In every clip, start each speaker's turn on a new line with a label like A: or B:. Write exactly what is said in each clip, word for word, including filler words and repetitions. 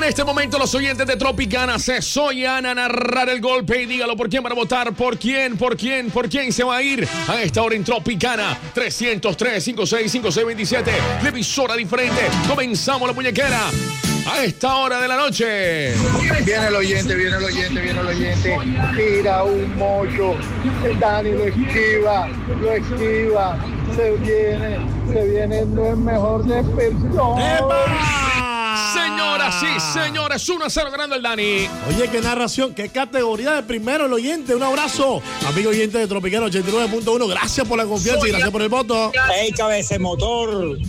A: este momento los oyentes de Tropicana se soñan a narrar el golpe y dígalo por quién van a votar, por quién, por quién, por quién se va a ir a esta hora en Tropicana. trescientos tres, cincuenta y seis, cincuenta y seis, veintisiete, la emisora diferente. Comenzamos la muñequera a esta hora de la noche.
B: Viene el oyente, viene el oyente, viene el oyente. Tira un mocho. El Dani lo esquiva, lo esquiva. Se viene, se viene, no es mejor de persona.
A: Señoras y señores, uno a cero ganando el Dani.
C: Oye, qué narración, qué categoría de primero el oyente. Un abrazo, amigo oyente de Tropicana ochenta y nueve punto uno. Gracias por la confianza y gracias por el voto.
D: Hey, cabeza motor.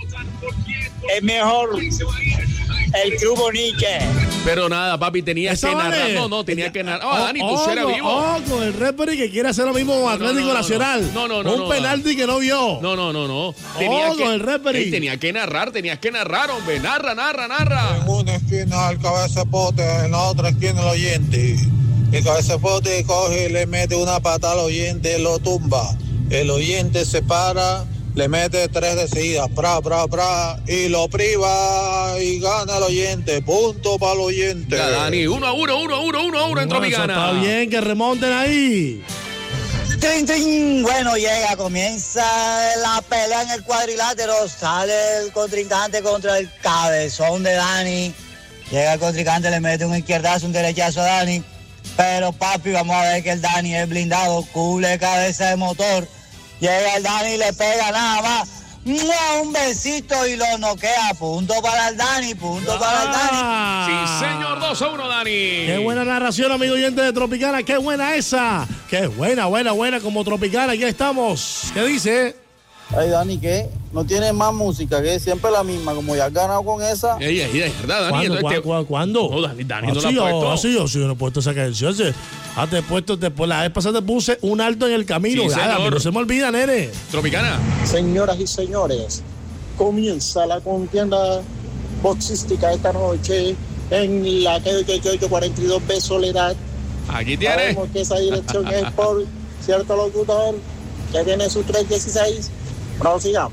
D: Es mejor el Club Boniche.
A: Pero nada, papi, tenías que narrar. Vale. No, no, tenía que narrar. Oh, Dani, tú eras vivo.
C: Oh, con el referee que quiere hacer lo mismo con Atlético
A: no, no, no,
C: Nacional.
A: No, no, no.
C: Un
A: no,
C: penalti no. que no vio.
A: No, no, no, no.
C: Tenía oh, que, con el referee.
A: Hey, tenía que narrar, tenías que narrar, hombre. Narra, narra, narra.
E: En una esquina el cabeza pote, en la otra esquina el oyente. El cabeza pote coge y le mete una patada al oyente, lo tumba. El oyente se para, le mete tres de seguida, pra, pra, pra, y lo priva y gana el oyente. Punto para el oyente.
A: Ya, Dani, uno a uno, uno a uno, uno a uno en Tropicana.
C: Está bien, que remonten ahí.
D: Trin, trin. Bueno, llega, comienza la pelea en el cuadrilátero. Sale el contrincante contra el cabezón de Dani. Llega el contrincante, le mete un izquierdazo, un derechazo a Dani. Pero papi, vamos a ver que el Dani es blindado, cubre cabeza de motor. Llega el Dani y le pega nada más. Un besito y lo noquea. Punto para el Dani, punto ah, para el Dani.
A: Sí, señor, dos a uno, Dani.
C: Qué buena narración, amigo oyente de Tropicana. Qué buena esa. Qué buena, buena, buena como Tropicana. Aquí estamos. ¿Qué dice?
E: Ay, Dani, ¿qué? No tiene más música, que es siempre la misma. Como ya has ganado con esa.
A: Ey, ey, es verdad, Dani.
C: ¿Cuándo? ¿Cuándo? ¿Cuándo? ¿Cuándo?
A: No, Dani, Dani
C: ¿Ah,
A: no
C: sí,
A: la ha puesto.
C: Ah, sí, yo sí, no he puesto esa canción. Sí. Ah, te he puesto, después la vez pasada te puse un alto en el camino.
A: Sí,
C: ya, no se me olvida, nene.
A: Tropicana.
B: Señoras y señores, comienza la contienda boxística esta noche en la calle cuarenta y dos B Soledad.
A: Aquí tiene.
B: Sabemos que esa dirección es por cierto locutor que tiene su tres dieciséis. Prosigamos.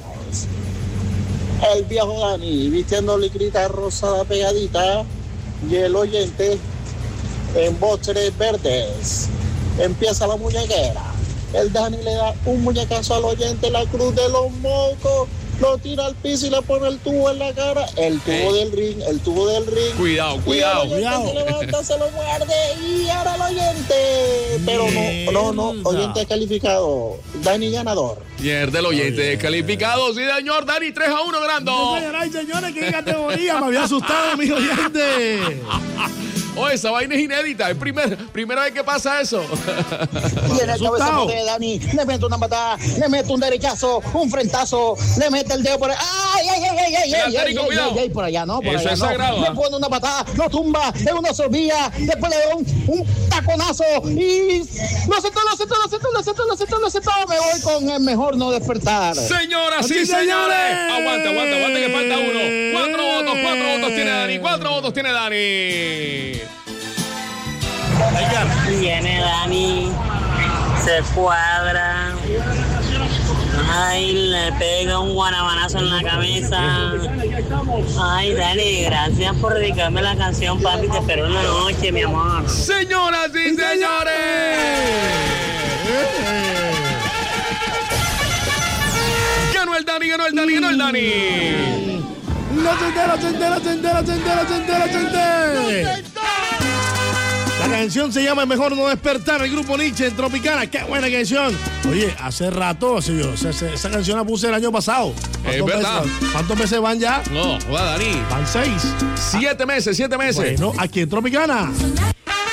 B: El viejo Dani vistiendo licrita rosada pegadita y el oyente en boxers verdes. Empieza la muñequera. El Dani le da un muñecazo al oyente, la cruz de los mocos, lo tira al piso y le pone el tubo en la cara. El tubo
A: Ey.
B: del ring, el tubo del ring.
A: Cuidado, cuidado.
B: Y el oyente se levanta, se lo muerde y ahora el oyente. Pero no, no, no, oyente calificado. Dani ganador.
A: Pierde el oyente descalificado. Sí, señor, Dani, tres a uno ganando.
C: Señoras y señores, qué categoría. Me había asustado, amigo oyente.
A: Oh, esa vaina es inédita. Es primer, primera vez que pasa eso.
B: Y en el cabezazo de Dani le mete una patada, le mete un derechazo, un frentazo, le mete el dedo por ahí. ¡Ay, ay, ay, ay, ay!
A: Mira,
B: ay,
A: Térico,
B: ay,
A: cuidado.
B: ay, ay, por allá no, por
A: Eso
B: allá
A: es
B: no.
A: sagrado,
B: Le
A: ¿eh?
B: pone una patada, lo tumba, es una sorbilla, después le da un, un taconazo y lo aceptó, lo aceptó, lo aceptó, lo aceptó, lo aceptó, lo aceptó. Me voy con el mejor no despertar.
A: Señoras y
C: Sí,
A: señores.
C: señores.
A: Aguanta, aguanta, aguanta que falta uno. Cuatro votos, cuatro votos tiene Dani. Cuatro votos tiene Dani.
F: Viene Dani, se cuadra, ay, le pega un guanabanazo en la cabeza. Ay, Dani, gracias por dedicarme la canción, papi, te espero en la noche, mi amor.
A: Señoras y señores. Ganó el Dani, ganó el Dani, ganó el Dani.
C: ¡Lo senté, lo senté, lo senté, lo senté, lo senté, lo senté! La canción se llama Mejor No Despertar, el grupo Nietzsche en Tropicana. ¡Qué buena canción! Oye, hace rato, así yo, esa, esa canción la puse el año pasado.
A: Es verdad.
C: Meses, ¿Cuántos meses van ya?
A: No, va Dani.
C: Van seis.
A: Siete meses, siete meses.
C: Bueno, aquí en Tropicana.